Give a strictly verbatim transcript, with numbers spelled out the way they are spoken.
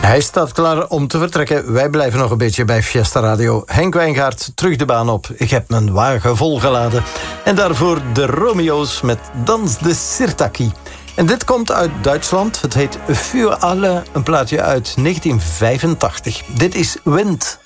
Hij staat klaar om te vertrekken. Wij blijven nog een beetje bij Fiesta Radio. Henk Wijngaard, terug de baan op. Ik heb mijn wagen volgeladen. En daarvoor de Romeo's met Dans de Sirtaki. En dit komt uit Duitsland. Het heet Für alle, een plaatje uit negentien vijfentachtig. Dit is Wind.